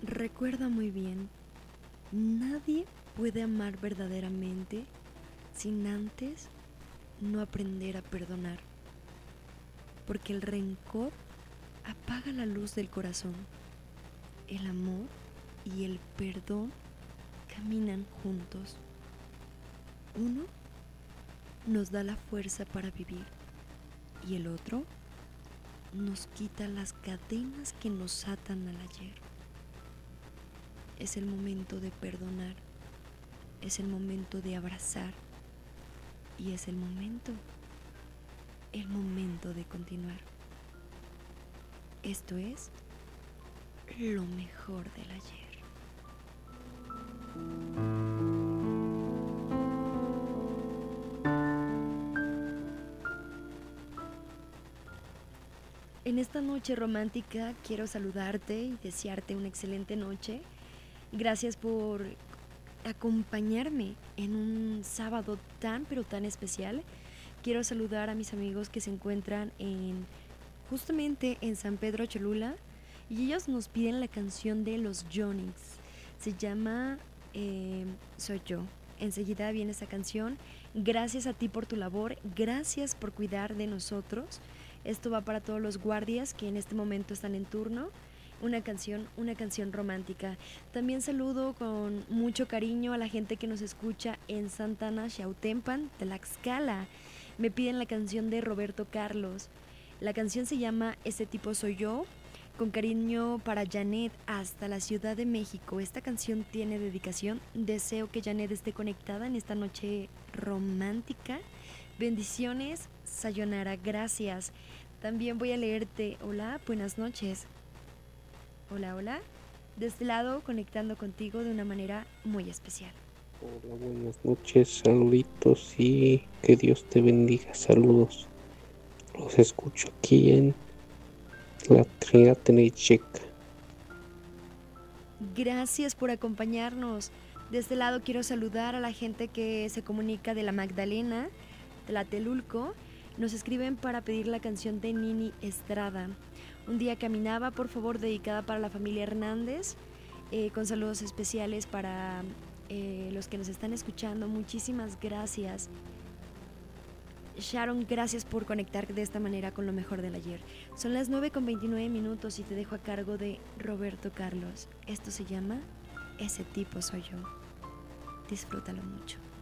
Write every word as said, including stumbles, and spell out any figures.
Recuerda muy bien, nadie puede amar verdaderamente sin antes no aprender a perdonar, porque el rencor apaga la luz del corazón. El amor y el perdón caminan juntos. Uno nos da la fuerza para vivir y el otro nos quita las cadenas que nos atan al ayer. Es el momento de perdonar, es el momento de abrazar y es el momento, el momento de continuar. Esto es lo mejor del ayer. En esta noche romántica quiero saludarte y desearte una excelente noche. Gracias por acompañarme en un sábado tan pero tan especial. Quiero saludar a mis amigos que se encuentran en justamente en San Pedro Cholula y ellos nos piden la canción de los Jonix. Se llama eh, Soy Yo. Enseguida viene esa canción. Gracias a ti por tu labor, gracias por cuidar de nosotros. Esto va para todos los guardias que en este momento están en turno. Una canción, una canción romántica. También saludo con mucho cariño a la gente que nos escucha en Santa Ana, Xautempan, Tlaxcala. Me piden la canción de Roberto Carlos. La canción se llama Ese tipo soy yo. Con cariño para Janet hasta la Ciudad de México. Esta canción tiene dedicación. Deseo que Janet esté conectada en esta noche romántica. Bendiciones, sayonara, gracias. También voy a leerte. Hola, buenas noches. Hola, hola. De este lado, conectando contigo de una manera muy especial. Hola, buenas noches, saluditos y que Dios te bendiga, saludos. Los escucho aquí en la Trinidad Checa. Gracias por acompañarnos. De este lado quiero saludar a la gente que se comunica de la Magdalena, de la Telulco. Nos escriben para pedir la canción de Nini Estrada. Un día caminaba, por favor, dedicada para la familia Hernández, eh, con saludos especiales para eh, los que nos están escuchando. Muchísimas gracias. Sharon, gracias por conectar de esta manera con lo mejor del ayer. Son las nueve con veintinueve minutos y te dejo a cargo de Roberto Carlos. Esto se llama Ese tipo soy yo. Disfrútalo mucho.